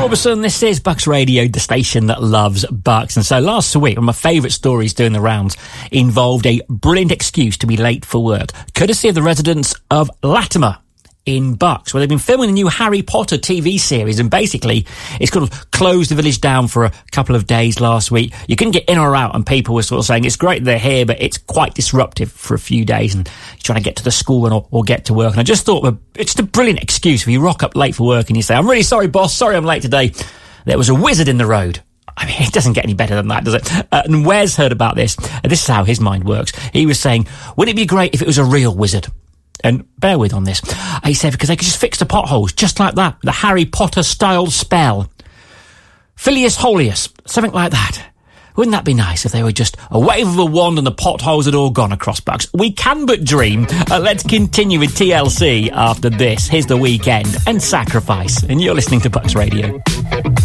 Robertson, this is Bucks Radio, the station that loves Bucks. And so last week, one of my favourite stories doing the rounds involved a brilliant excuse to be late for work, courtesy of the residents of Latimer in Bucks, where they've been filming a new Harry Potter TV series, and basically it's kind of closed the village down for a couple of days last week. You couldn't get in or out, and people were sort of saying it's great they're here, but it's quite disruptive for a few days, and you're trying to get to the school or get to work. And I just thought, well, it's just a brilliant excuse if you rock up late for work and you say, I'm really sorry, boss, sorry I'm late today. There was a wizard in the road. I mean, it doesn't get any better than that, does it? And Wes heard about this. This is how his mind works. He was saying, wouldn't it be great if it was a real wizard? And bear with on this. He said, because they could just fix the potholes, just like that. The Harry Potter-style spell. Filius Holius, something like that. Wouldn't that be nice if they were just a wave of a wand and the potholes had all gone across Bucks? We can but dream. Let's continue with TLC after this. Here's The Weekend and Sacrifice. And you're listening to Bucks Radio.